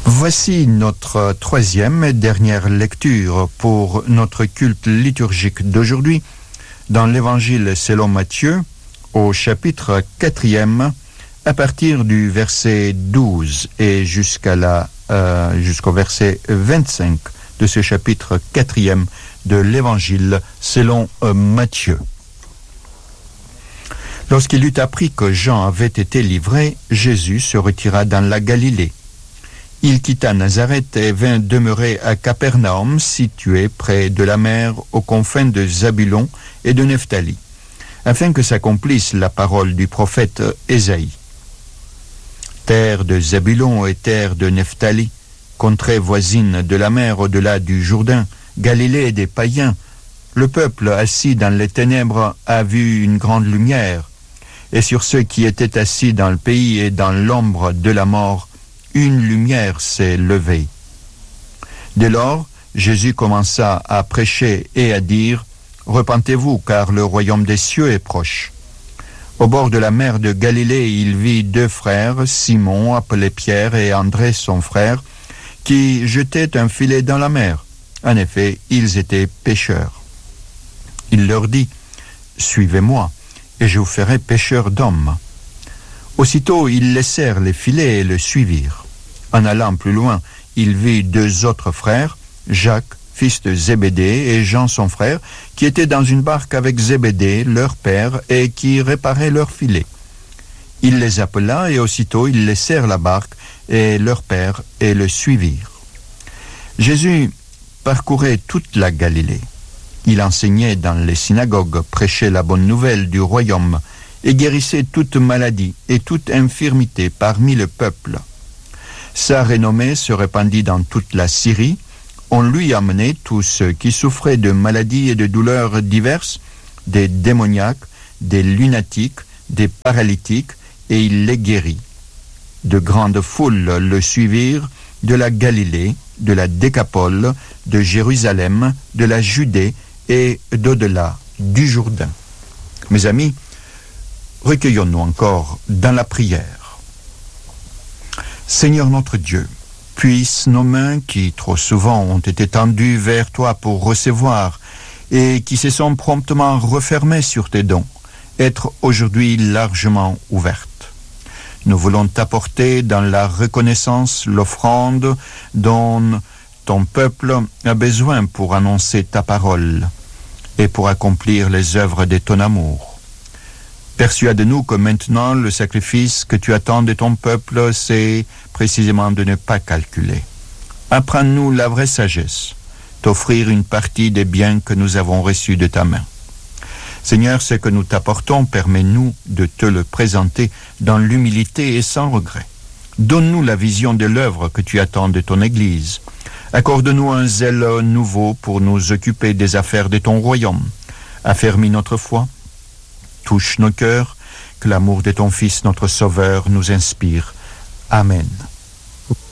Voici notre troisième et dernière lecture pour notre culte liturgique d'aujourd'hui dans l'Évangile selon Matthieu au chapitre 4e à partir du verset 12 et jusqu'au verset 25 de ce chapitre 4e de l'Évangile selon Matthieu. Lorsqu'il eut appris que Jean avait été livré, Jésus se retira dans la Galilée. Il quitta Nazareth et vint demeurer à Capernaum, situé près de la mer, aux confins de Zabulon et de Nephtali, afin que s'accomplisse la parole du prophète Ésaïe. Terre de Zabulon et terre de Nephtali, contrée voisine de la mer au-delà du Jourdain, Galilée des païens, le peuple assis dans les ténèbres a vu une grande lumière, et sur ceux qui étaient assis dans le pays et dans l'ombre de la mort, une lumière s'est levée. Dès lors, Jésus commença à prêcher et à dire « Repentez-vous, car le royaume des cieux est proche ». Au bord de la mer de Galilée, il vit deux frères, Simon, appelé Pierre, et André, son frère, qui jetaient un filet dans la mer. En effet, ils étaient pêcheurs. Il leur dit « Suivez-moi, et je vous ferai pêcheurs d'hommes ». Aussitôt, ils laissèrent les filets et le suivirent. En allant plus loin, il vit deux autres frères, Jacques, fils de Zébédée, et Jean, son frère, qui étaient dans une barque avec Zébédée, leur père, et qui réparaient leurs filets. Il les appela, et aussitôt ils laissèrent la barque et leur père, et le suivirent. Jésus parcourait toute la Galilée. Il enseignait dans les synagogues, prêchait la bonne nouvelle du royaume, et guérissait toute maladie et toute infirmité parmi le peuple. Sa renommée se répandit dans toute la Syrie. On lui amenait tous ceux qui souffraient de maladies et de douleurs diverses, des démoniaques, des lunatiques, des paralytiques, et il les guérit. De grandes foules le suivirent de la Galilée, de la Décapole, de Jérusalem, de la Judée et d'au-delà du Jourdain. Mes amis, recueillons-nous encore dans la prière. Seigneur notre Dieu, puisse nos mains qui trop souvent ont été tendues vers toi pour recevoir et qui se sont promptement refermées sur tes dons, être aujourd'hui largement ouvertes. Nous voulons t'apporter dans la reconnaissance l'offrande dont ton peuple a besoin pour annoncer ta parole et pour accomplir les œuvres de ton amour. Persuade-nous que maintenant le sacrifice que tu attends de ton peuple, c'est précisément de ne pas calculer. Apprends-nous la vraie sagesse, t'offrir une partie des biens que nous avons reçus de ta main. Seigneur, ce que nous t'apportons, permets-nous de te le présenter dans l'humilité et sans regret. Donne-nous la vision de l'œuvre que tu attends de ton Église. Accorde-nous un zèle nouveau pour nous occuper des affaires de ton royaume. Affermis notre foi. Touche nos cœurs, que l'amour de ton Fils, notre Sauveur, nous inspire. Amen.